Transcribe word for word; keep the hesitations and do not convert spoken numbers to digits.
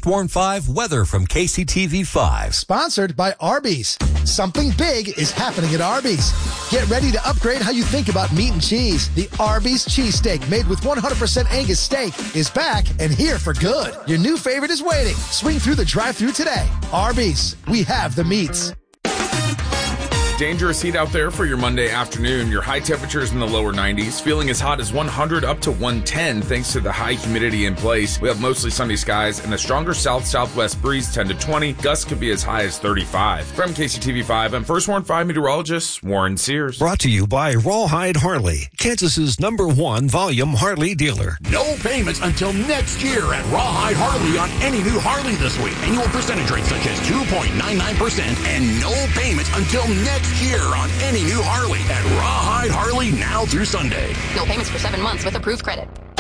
Warn five weather from K C T V five. Sponsored by Arby's. Something big is happening at Arby's. Get ready to upgrade how you think about meat and cheese. The Arby's cheesesteak made with one hundred percent Angus steak is back and here for good. Your new favorite is waiting. Swing through the drive-thru today. Arby's, we have the meats. Dangerous heat out there for your Monday afternoon. Your high temperatures in the lower nineties, feeling as hot as one hundred up to one ten thanks to the high humidity in place. We have mostly sunny skies and a stronger south-southwest breeze, ten to twenty. Gusts could be as high as thirty-five. From K C T V five, I'm First Warn five meteorologist Warren Sears. Brought to you by Rawhide Harley, Kansas's number one volume Harley dealer. No payments until next year at Rawhide Harley on any new Harley this week. Annual percentage rates such as two point nine nine percent and no payments until next year on any new Harley at Rawhide Harley now through Sunday. No payments for seven months with approved credit.